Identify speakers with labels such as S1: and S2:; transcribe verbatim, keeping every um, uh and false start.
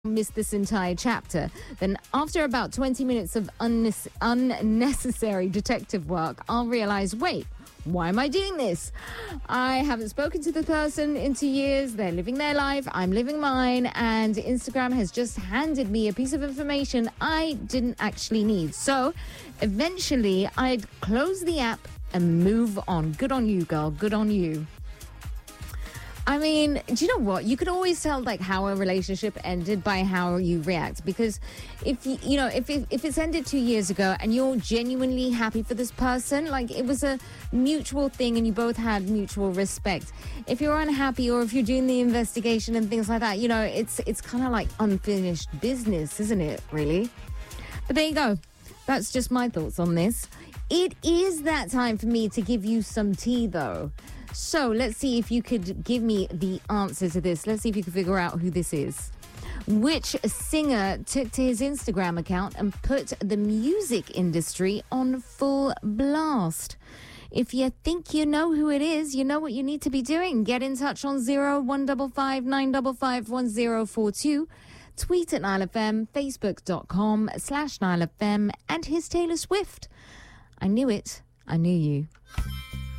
S1: missed this entire chapter, then after about twenty minutes of unne- unnecessary detective work, I'll realize, wait, why am I doing this? I haven't spoken to the person in two years. They're living their life. I'm living mine. And Instagram has just handed me a piece of information I didn't actually need. So eventually I'd close the app and move on. Good on you, girl. Good on you. I mean, do you know what? You could always tell, like, how a relationship ended by how you react. Because if, you, you know, if, if if it's ended two years ago and you're genuinely happy for this person, like, it was a mutual thing and you both had mutual respect. If you're unhappy or if you're doing the investigation and things like that, you know, it's, it's kind of like unfinished business, isn't it, really? But there you go. That's just my thoughts on this. It is that time for me to give you some tea, though. So let's see if you could give me the answer to this. Let's see if you can figure out who this is. Which singer took to his Instagram account and put the music industry on full blast? If you think you know who it is, you know what you need to be doing. Get in touch on zero one five five nine five five one zero four two. Tweet at Nile F M, facebook.com slash Nile F M, and here's Taylor Swift. I knew it. I knew you.